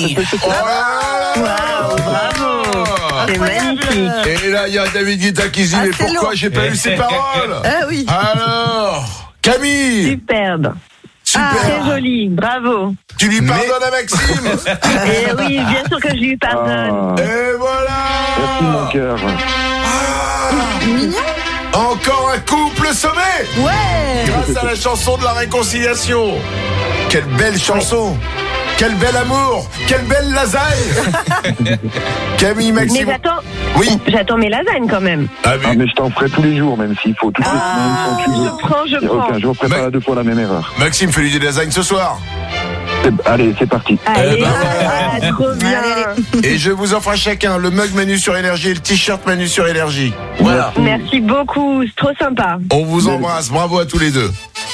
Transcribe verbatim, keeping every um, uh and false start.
Camille. Oh là là. Waouh, bravo. C'est magnifique. Et là, il y a David Guetta qui dit, Ah, mais c'est pourquoi long. j'ai pas eu ces paroles? Ah oui. Alors, Camille, Superbe. super. Très joli. Bravo. Tu lui Mais- pardonnes à Maxime? Et oui, bien sûr que je lui pardonne. Ah, Et voilà. merci mon cœur. Ah, Mignon. encore un couple sauvé Ouais. grâce à la chanson de la réconciliation. Quelle belle chanson. Quel bel amour. Quelle belle lasagne. Camille, Mais Maxime. j'attends, Oui. j'attends mes lasagnes quand même. Ah, Ah, mais mais je t'en ferai tous les jours, même s'il faut. Toutes les Ah, semaines, quand tu je veux. prends, je Il y a prends. aucun jour, prépare Mais- deux fois la même erreur. Maxime, fais-lui des lasagnes ce soir. C'est- Allez, c'est parti. Allez, Eh ben, ah, trop bien. Allez, Et je vous offre à chacun le mug Manu sur Énergie et le t-shirt Manu sur Énergie. Voilà. Merci beaucoup, c'est trop sympa. On vous embrasse. Bravo à tous les deux.